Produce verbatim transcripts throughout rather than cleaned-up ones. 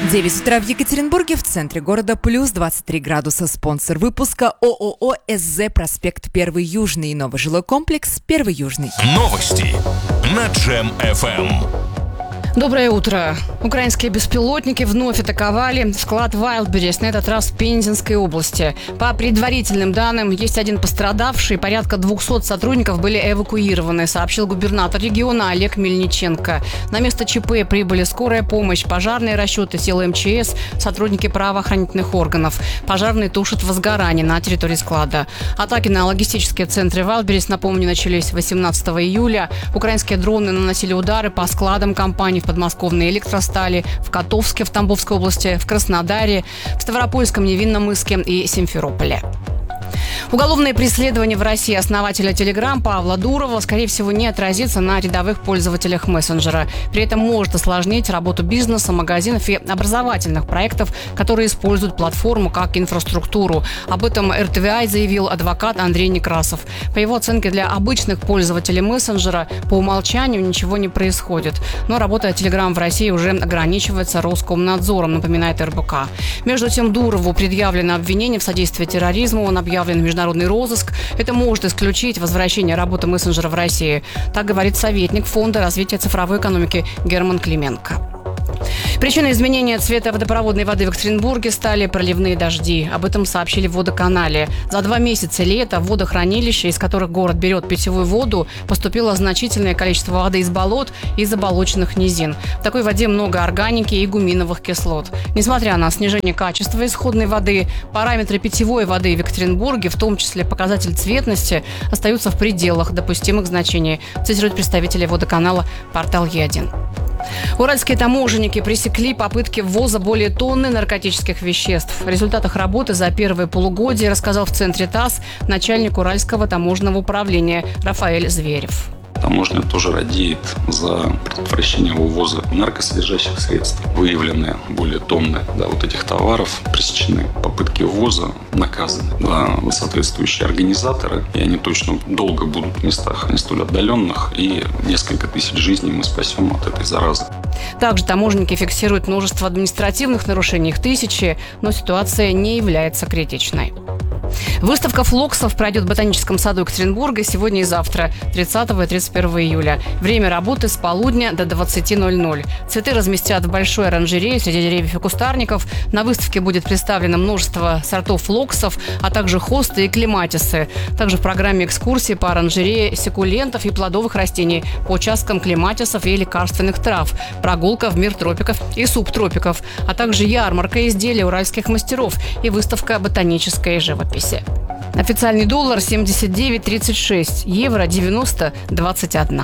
девять утра в Екатеринбурге, в центре города плюс двадцать три градуса. Спонсор выпуска ООО СЗ «Проспект Первый Южный» и новый жилой комплекс «Первый Южный». Новости на Джем эф эм. Доброе утро. Украинские беспилотники вновь атаковали склад Wildberries, на этот раз в Пензенской области. По предварительным данным, есть один пострадавший, порядка двухсот сотрудников были эвакуированы, сообщил губернатор региона Олег Мельниченко. На место ЧП прибыли скорая помощь, пожарные расчеты, силы эм че эс, сотрудники правоохранительных органов. Пожарные тушат возгорание на территории склада. Атаки на логистические центры Wildberries, напомню, начались восемнадцатого июля. Украинские дроны наносили удары по складам компаний в подмосковной Электростали, в Котовске в Тамбовской области, в Краснодаре, в Ставропольском, Невинномысске и Симферополе. Уголовное преследование в России основателя Telegram Павла Дурова, скорее всего, не отразится на рядовых пользователях мессенджера. При этом может осложнить работу бизнеса, магазинов и образовательных проектов, которые используют платформу как инфраструктуру. Об этом эр тэ вэ ай заявил адвокат Андрей Некрасов. По его оценке, для обычных пользователей мессенджера по умолчанию ничего не происходит. Но работа Telegram в России уже ограничивается Роскомнадзором, напоминает эр бэ ка. Между тем, Дурову предъявлено обвинение в содействии терроризму. Он объявлен в международный розыск. Это может исключить возвращение работы мессенджера в России. Так говорит советник Фонда развития цифровой экономики Герман Клименко. Причиной изменения цвета водопроводной воды в Екатеринбурге стали проливные дожди. Об этом сообщили в водоканале. За два месяца лета в водохранилища, из которых город берет питьевую воду, поступило значительное количество воды из болот и заболоченных низин. В такой воде много органики и гуминовых кислот. Несмотря на снижение качества исходной воды, параметры питьевой воды в Екатеринбурге, в том числе показатель цветности, остаются в пределах допустимых значений, цитируют представители водоканала портал Е один. Уральские таможенники пресекли попытки ввоза более тонны наркотических веществ. В результатах работы за первое полугодие рассказал в центре ТАСС начальник Уральского таможенного управления Рафаэль Зверев. Таможня тоже радеет за предотвращение вывоза наркосодержащих средств. Выявлены более тонны да, вот этих товаров, пресечены попытки ввоза, наказаны да, соответствующие организаторы. И они точно долго будут в местах не столь отдаленных. И несколько тысяч жизней мы спасем от этой заразы. Также таможенники фиксируют множество административных нарушений, их тысячи, но ситуация не является критичной. Выставка флоксов пройдет в Ботаническом саду Екатеринбурга сегодня и завтра, тридцатого и тридцать первого июля. Время работы с полудня до двадцати ноль-ноль. Цветы разместят в большой оранжерее среди деревьев и кустарников. На выставке будет представлено множество сортов флоксов, а также хосты и клематисы. Также в программе экскурсии по оранжерее секулентов и плодовых растений, по участкам клематисов и лекарственных трав, прогулка в мир тропиков и субтропиков, а также ярмарка изделий уральских мастеров и выставка ботанической живописи. Официальный доллар семьдесят девять тридцать шесть, евро девяносто двадцать один.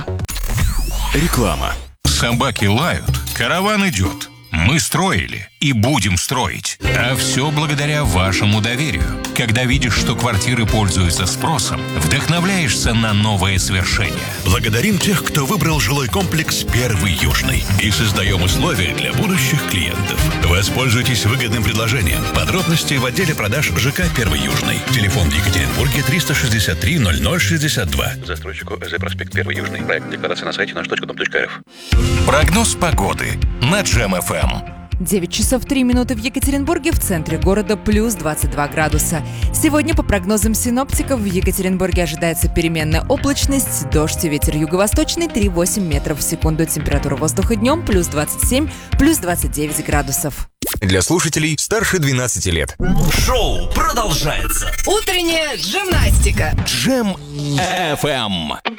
Реклама. Собаки лают, караван идет. Мы строили и будем строить. А все благодаря вашему доверию. Когда видишь, что квартиры пользуются спросом, вдохновляешься на новые свершения. Благодарим тех, кто выбрал жилой комплекс «Первый Южный». И создаем условия для будущих клиентов. Воспользуйтесь выгодным предложением. Подробности в отделе продаж ЖК «Первый Южный». Телефон в Екатеринбурге триста шестьдесят три ноль ноль шестьдесят два. Застройщику ЭЗ «Проспект Первый Южный». Проект декларации на сайте наш точка дом точка эр эф. Прогноз погоды на Джем эф эм. девять часов три минуты в Екатеринбурге, в центре города плюс двадцать два градуса. Сегодня, по прогнозам синоптиков, в Екатеринбурге ожидается переменная облачность, дождь и ветер юго-восточный три восемь метров в секунду. Температура воздуха днем плюс двадцать семь, плюс двадцать девять градусов. Для слушателей старше двенадцати лет. Шоу продолжается. Утренняя гимнастика. Джем эф эм.